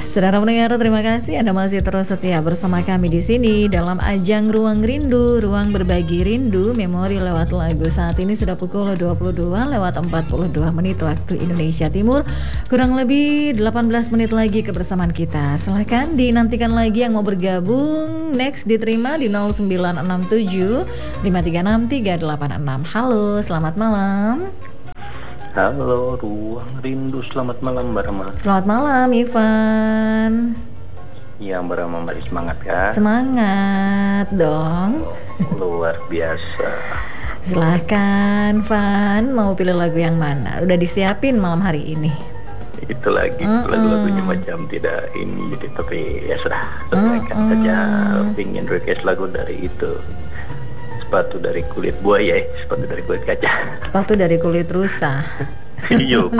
Saudara pendengar, terima kasih Anda masih terus setia bersama kami di sini dalam ajang Ruang Rindu, ruang berbagi rindu, memori lewat lagu. Saat ini sudah pukul 22:42 waktu Indonesia Timur. Kurang lebih 18 menit lagi kebersamaan kita. Silahkan dinantikan lagi yang mau bergabung. Next diterima di 0967 536 386. Halo, selamat malam. Halo, Ruang Rindu. Selamat malam, Mbak Rama. Selamat malam, Ivan. Ya, Mbak Rama, masih semangat kan? Semangat dong. Luar biasa. Silahkan, Van. Mau pilih lagu yang mana? Udah disiapin malam hari ini? Itu lagi, lagu-lagunya macam tidak ini, jadi tapi ya sudah. Sampaikan saja, pingin request lagu dari itu. Sepatu dari kulit buaya, sepatu dari kulit kaca. Sepatu dari kulit rusa. Iya.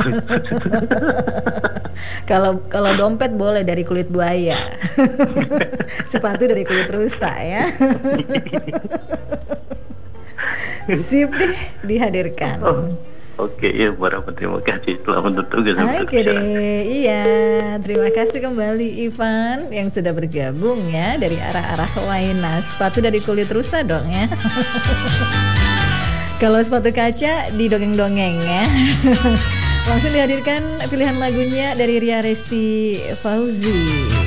Kalau dompet boleh dari kulit buaya. Sepatu dari kulit rusa ya. Sip deh, dihadirkan. Oke, ya, terima kasih telah menonton tugas. Oke deh, iya. Terima kasih kembali Ivan yang sudah bergabung ya dari arah-arah Waina. Sepatu dari kulit rusa dong ya. Kalau sepatu kaca di dongeng-dongeng ya. Langsung dihadirkan pilihan lagunya dari Ria Resti Fauzi.